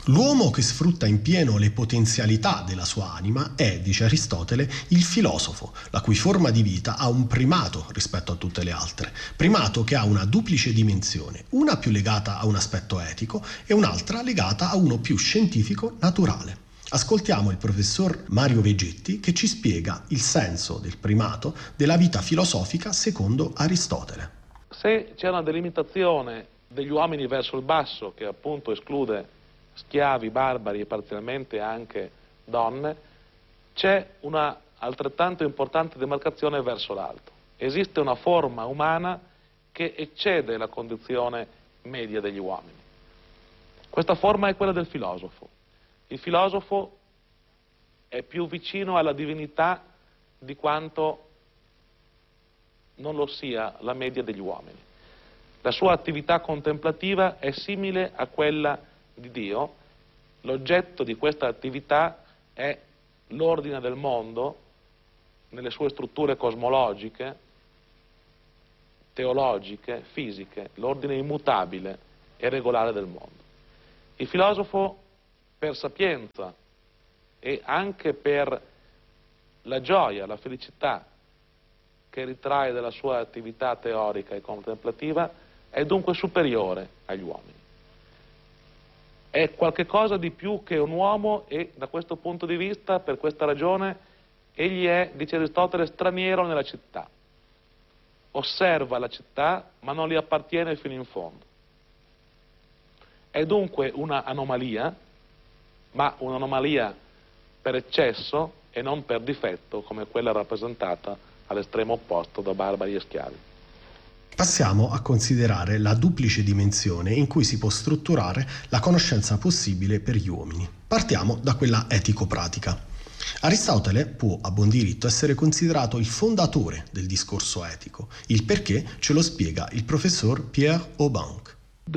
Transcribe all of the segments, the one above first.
L'uomo che sfrutta in pieno le potenzialità della sua anima è, dice Aristotele, il filosofo, la cui forma di vita ha un primato rispetto a tutte le altre, primato che ha una duplice dimensione, una più legata a un aspetto etico e un'altra legata a uno più scientifico naturale. Ascoltiamo il professor Mario Vegetti che ci spiega il senso del primato della vita filosofica secondo Aristotele. Se c'è una delimitazione degli uomini verso il basso, che appunto esclude schiavi, barbari e parzialmente anche donne, c'è una altrettanto importante demarcazione verso l'alto. Esiste una forma umana che eccede la condizione media degli uomini. Questa forma è quella del filosofo. Il filosofo è più vicino alla divinità di quanto non lo sia la media degli uomini. La sua attività contemplativa è simile a quella di Dio. L'oggetto di questa attività è l'ordine del mondo nelle sue strutture cosmologiche, teologiche, fisiche, l'ordine immutabile e regolare del mondo. Il filosofo, per sapienza e anche per la gioia, la felicità che ritrae dalla sua attività teorica e contemplativa, è dunque superiore agli uomini. È qualche cosa di più che un uomo e da questo punto di vista, per questa ragione, egli è, dice Aristotele, straniero nella città. Osserva la città ma non gli appartiene fino in fondo. È dunque una anomalia, ma un'anomalia per eccesso e non per difetto, come quella rappresentata all'estremo opposto da barbari e schiavi. Passiamo a considerare la duplice dimensione in cui si può strutturare la conoscenza possibile per gli uomini. Partiamo da quella etico-pratica. Aristotele può a buon diritto essere considerato il fondatore del discorso etico. Il perché ce lo spiega il professor Pierre Aubanc.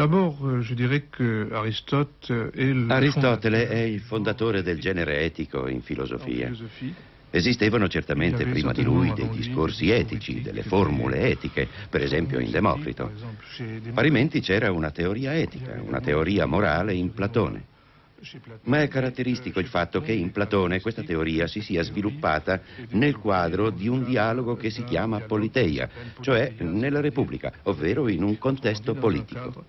Aristotele è il fondatore del genere etico in filosofia. Esistevano certamente prima di lui dei discorsi etici, delle formule etiche, per esempio in Democrito. Parimenti c'era una teoria etica, una teoria morale in Platone. Ma è caratteristico il fatto che in Platone questa teoria si sia sviluppata nel quadro di un dialogo che si chiama politeia, cioè nella Repubblica, ovvero in un contesto politico.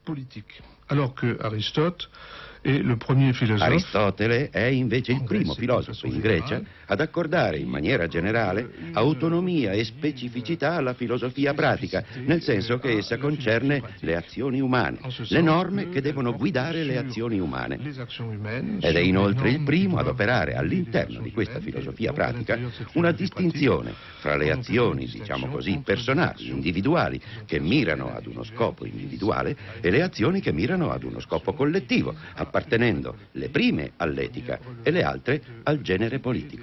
Aristotele è invece il primo filosofo in Grecia ad accordare in maniera generale autonomia e specificità alla filosofia pratica, nel senso che essa concerne le azioni umane, le norme che devono guidare le azioni umane. Ed è inoltre il primo ad operare all'interno di questa filosofia pratica una distinzione fra le azioni, diciamo così, personali, individuali, che mirano ad uno scopo individuale e le azioni che mirano ad uno scopo collettivo, appartenendo le prime all'etica e le altre al genere politico.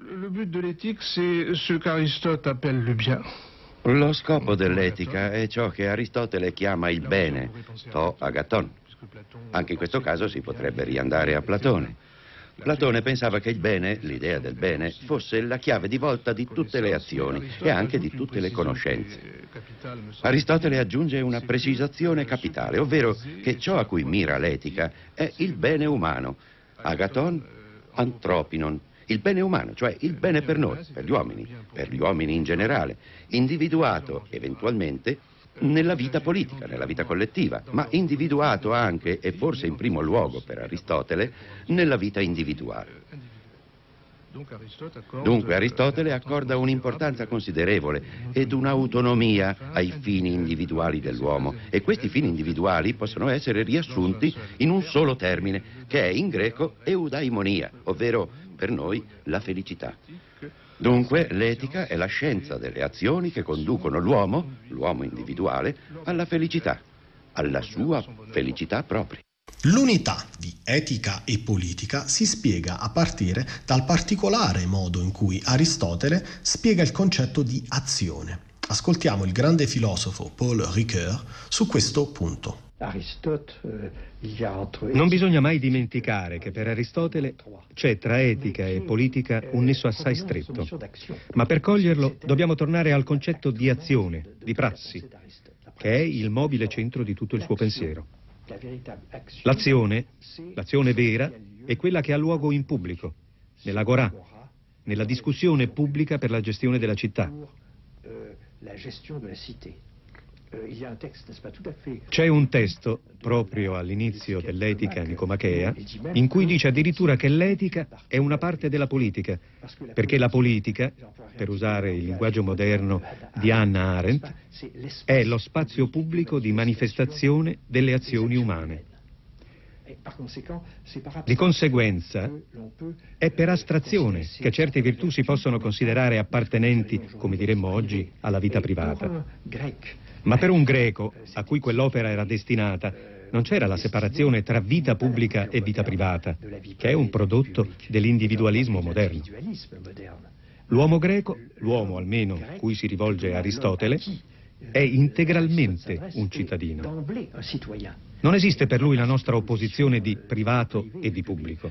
Lo scopo dell'etica è ciò che Aristotele chiama il bene, to agaton. Anche in questo caso si potrebbe riandare a Platone. Platone pensava che il bene, l'idea del bene, fosse la chiave di volta di tutte le azioni e anche di tutte le conoscenze. Aristotele aggiunge una precisazione capitale, ovvero che ciò a cui mira l'etica è il bene umano, agaton anthropinon, il bene umano, cioè il bene per noi, per gli uomini in generale, individuato eventualmente nella vita politica, nella vita collettiva, ma individuato anche, e forse in primo luogo per Aristotele, nella vita individuale. Dunque Aristotele accorda un'importanza considerevole ed un'autonomia ai fini individuali dell'uomo, e questi fini individuali possono essere riassunti in un solo termine, che è in greco eudaimonia, ovvero per noi la felicità. Dunque l'etica è la scienza delle azioni che conducono l'uomo individuale, alla felicità, alla sua felicità propria. L'unità di etica e politica si spiega a partire dal particolare modo in cui Aristotele spiega il concetto di azione. Ascoltiamo il grande filosofo Paul Ricoeur su questo punto. Non bisogna mai dimenticare che per Aristotele c'è tra etica e politica un nesso assai stretto, ma per coglierlo dobbiamo tornare al concetto di azione, di prassi, che è il mobile centro di tutto il suo pensiero. L'azione vera, è quella che ha luogo in pubblico, nell'agorà, nella discussione pubblica per la gestione della città. C'è un testo, proprio all'inizio dell'Etica nicomachea, in cui dice addirittura che l'etica è una parte della politica, perché la politica, per usare il linguaggio moderno di Hannah Arendt, è lo spazio pubblico di manifestazione delle azioni umane. Di conseguenza, è per astrazione che certe virtù si possono considerare appartenenti, come diremmo oggi, alla vita privata. Ma per un greco, a cui quell'opera era destinata, non c'era la separazione tra vita pubblica e vita privata, che è un prodotto dell'individualismo moderno. L'uomo greco, l'uomo almeno cui si rivolge Aristotele, è integralmente un cittadino. Non esiste per lui la nostra opposizione di privato e di pubblico.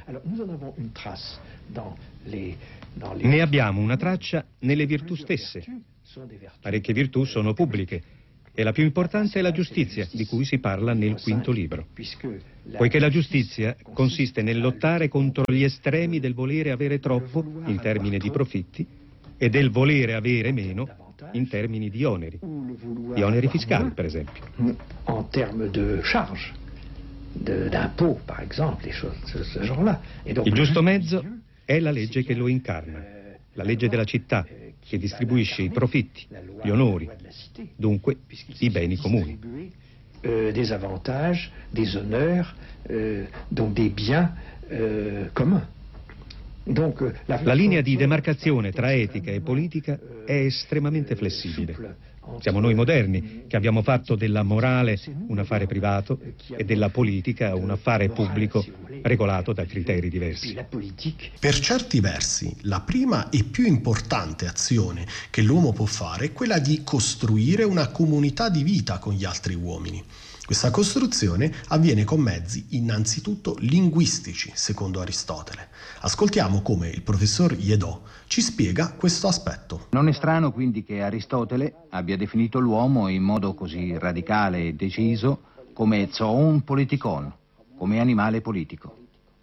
Ne abbiamo una traccia nelle virtù stesse. Parecchie virtù sono pubbliche e la più importante è la giustizia, di cui si parla nel quinto libro. Poiché la giustizia consiste nel lottare contro gli estremi del volere avere troppo in termini di profitti e del volere avere meno in termini di oneri fiscali, per esempio. En termes de charges, d'impôts, par exemple, des choses de ce genre-là. Il giusto mezzo è la legge che lo incarna, la legge della città, che distribuisce i profitti, gli onori, dunque i beni comuni. Des avantages, des honneurs, donc des biens communs. La linea di demarcazione tra etica e politica è estremamente flessibile. Siamo noi moderni che abbiamo fatto della morale un affare privato e della politica un affare pubblico regolato da criteri diversi. Per certi versi, la prima e più importante azione che l'uomo può fare è quella di costruire una comunità di vita con gli altri uomini. Questa costruzione avviene con mezzi innanzitutto linguistici, secondo Aristotele. Ascoltiamo come il professor Iedò ci spiega questo aspetto. Non è strano quindi che Aristotele abbia definito l'uomo in modo così radicale e deciso come zoon politikon, come animale politico.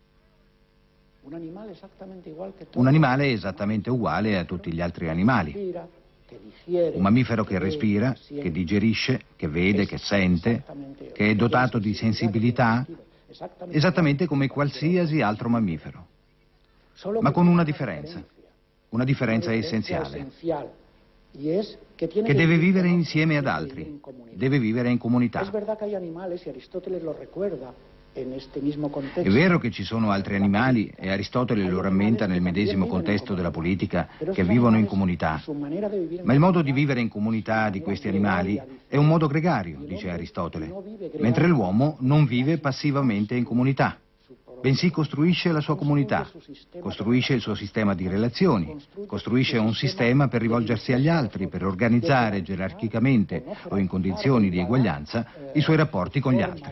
Un animale esattamente uguale a tutti gli altri animali. Un mammifero che respira, che digerisce, che vede, che sente, che è dotato di sensibilità, esattamente come qualsiasi altro mammifero. Ma con una differenza essenziale, che deve vivere insieme ad altri, deve vivere in comunità. È vero che ci sono altri animali, e Aristotele lo rammenta nel medesimo contesto della politica, che vivono in comunità. Ma il modo di vivere in comunità di questi animali è un modo gregario, dice Aristotele, mentre l'uomo non vive passivamente in comunità, bensì costruisce la sua comunità, costruisce il suo sistema di relazioni, costruisce un sistema per rivolgersi agli altri, per organizzare gerarchicamente o in condizioni di eguaglianza i suoi rapporti con gli altri.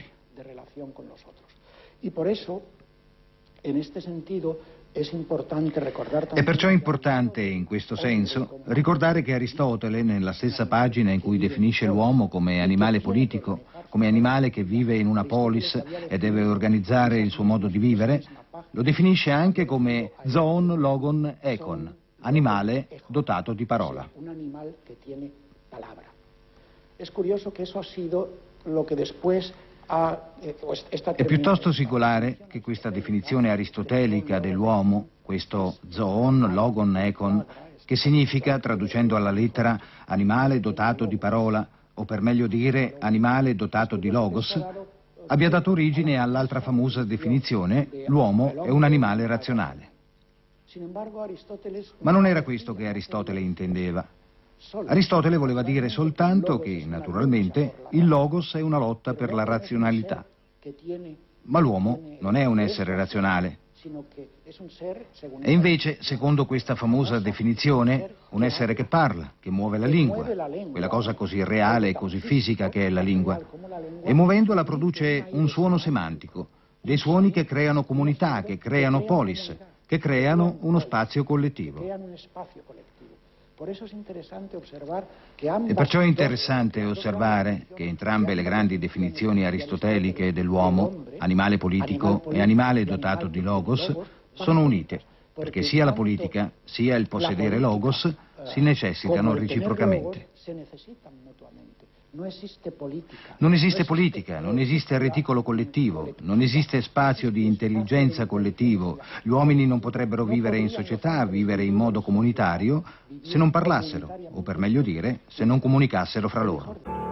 È perciò importante, in questo senso, ricordare che Aristotele, nella stessa pagina in cui definisce l'uomo come animale politico, come animale che vive in una polis e deve organizzare il suo modo di vivere, lo definisce anche come zoon logon ekon, animale dotato di parola. Un animale che tiene palabra. Es curioso que eso ha sido lo que después È piuttosto singolare che questa definizione aristotelica dell'uomo, questo zoon, logon, ekon, che significa, traducendo alla lettera, animale dotato di parola, o per meglio dire, animale dotato di logos, abbia dato origine all'altra famosa definizione, l'uomo è un animale razionale. Ma non era questo che Aristotele intendeva. Aristotele voleva dire soltanto che, naturalmente, il logos è una lotta per la razionalità. Ma l'uomo non è un essere razionale. E invece, secondo questa famosa definizione, un essere che parla, che muove la lingua, quella cosa così reale e così fisica che è la lingua, e muovendola produce un suono semantico, dei suoni che creano comunità, che creano polis, che creano uno spazio collettivo. E perciò è interessante osservare che entrambe le grandi definizioni aristoteliche dell'uomo, animale politico e animale dotato di logos, sono unite, perché sia la politica sia il possedere logos si necessitano reciprocamente. Non esiste politica, non esiste reticolo collettivo, non esiste spazio di intelligenza collettivo. Gli uomini non potrebbero vivere in società, vivere in modo comunitario, se non parlassero, o per meglio dire, se non comunicassero fra loro.